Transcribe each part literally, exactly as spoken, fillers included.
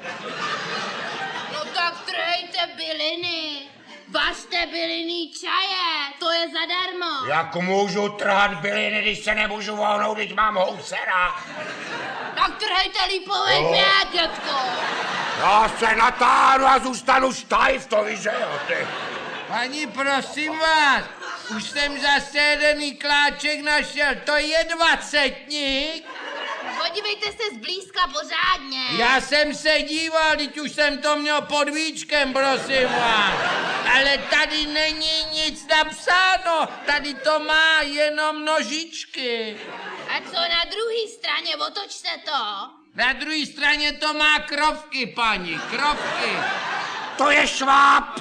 No tak trhejte byliny. Vařte bylinný čaje, to je zadarmo. Jak můžu trhat byliny, když se nemůžu vohnout, když mám housera? Tak trhejte lípovej No. květ, dětko. Já se natáhnu a zůstanu štajv, to víš, že jo, ty. Paní, prosím vás, už jsem zase jeden kláček našel, to je dvacetník. Podívejte se zblízka pořádně. Já jsem se díval, teď už jsem to měl pod víčkem, prosím vás. Ale tady není nic napsáno, tady to má jenom nožičky. A co na druhé straně, otočte to. Na druhé straně to má krovky, paní, krovky. To je šváb.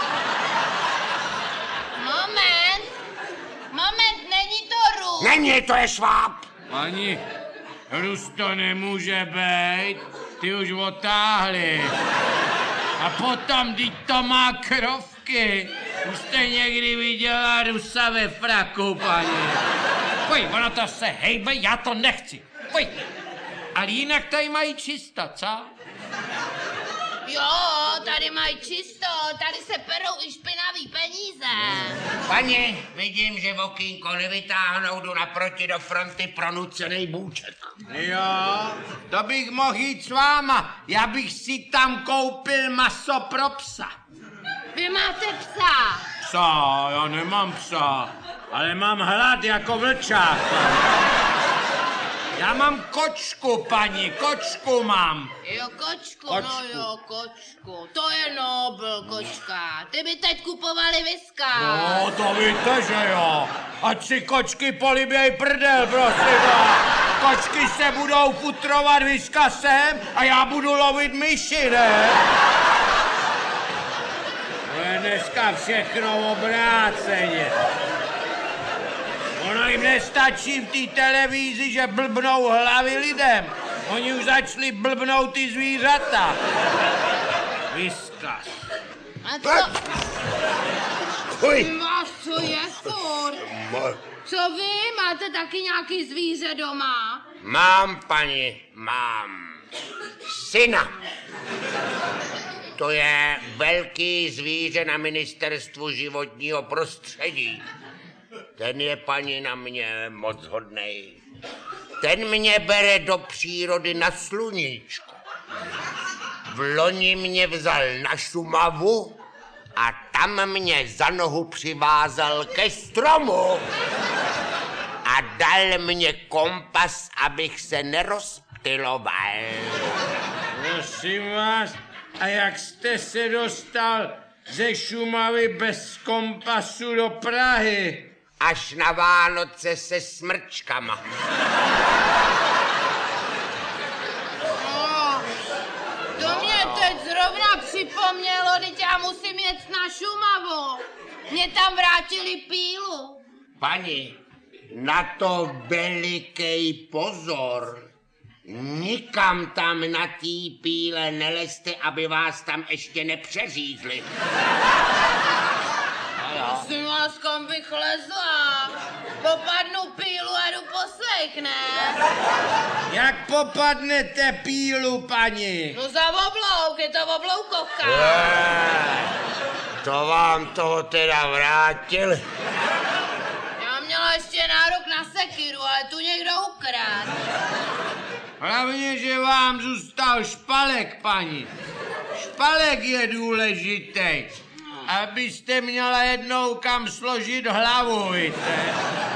Moment, moment, není to růst. Není, to je šváb. Paní, Rus to nemůže být, ty už otáhli. A potom, teď to má krovky. Už jste někdy viděla Rusa ve fraku, paní. Pojď, ono to se hejbe, já to nechci. Pojď. Ale jinak tady mají čisto, co? Jo, tady mají čisto, tady se perou i špinavý peníze. Paní, vidím, že okýnko nevytáhnou, jdu naproti do fronty pro nucený bůček. Jo, to bych mohl jít s váma. Já bych si tam koupil maso pro psa. Vy máte psa. Psa, já nemám psa, ale mám hlad jako vlčák. Já mám kočku, paní, kočku mám. Jo, kočku, Kočku. no jo, kočku. To je nobl, kočka. Ty by teď kupovali viska. No, to víte, že jo. Ať si kočky poliběj prdel, prosím vás. Kočky se budou futrovat viskasem a já budu lovit myši, ne? To je dneska všechno obráceně. Ono jim nestačí v té televizi, že blbnou hlavy lidem. Oni už začali blbnout ty zvířata. Viskas. A co? Uj. Vás co je furt? Co vy? Máte taky nějaký zvíře doma? Mám, paní, mám. Syna. To je velký zvíře na ministerstvu životního prostředí. Ten je, paní, na mě moc hodnej. Ten mě bere do přírody na sluníčko. V loni mě vzal na Šumavu a tam mě za nohu přivázal ke stromu. A dal mě kompas, abych se nerozptyloval. Prosím vás, a jak jste se dostal ze Šumavy bez kompasu do Prahy? Až na Vánoce se smrčkama. No, to mě teď zrovna připomnělo, teď já musím jet na Šumavu. Mě tam vrátili pílu. Pani, na to velikej pozor. Nikam tam na tý píle nelezte, aby vás tam ještě nepřeřízli. Prosím vás, kam bych lezla? Popadnu pílu a jdu poslech, ne? Jak popadnete pílu, paní? No za oblouk, je to obloukovka. Eh, To vám toho teda vrátil. Já měla ještě nárok na sekiru, ale tu někdo ukradl. Hlavně, že vám zůstal špalek, paní. Špalek je důležitý, abyste měla jednou kam složit hlavu, víte.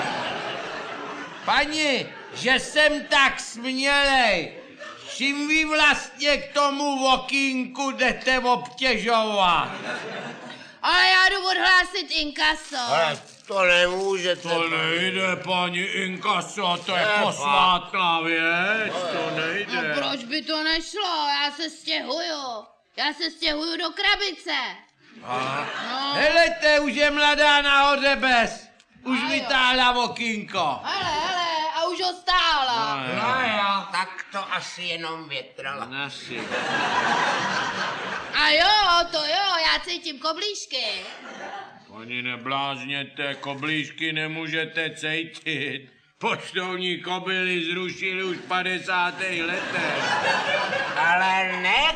Paní, že jsem tak smělej, čím vy vlastně k tomu okýnku jdete obtěžovat? Ale já jdu odhlásit inkaso. Ale to nemůžete. To nejde, paní inkaso, to je posvátná věc, to No nejde. proč by to nešlo? Já se stěhuju. Já se stěhuju do krabice. No. Helejte, už je mladá nahoře bez. Už A jo. vytáhla okýnko. Hele, hele, a už ho stála. No jo, tak to asi jenom větrala. Nasi. A jo, to jo, já cítím koblížky. Oni neblázněte, koblížky nemůžete cejtit. Poštovní kobily zrušili už v padesátých letech. Ale ne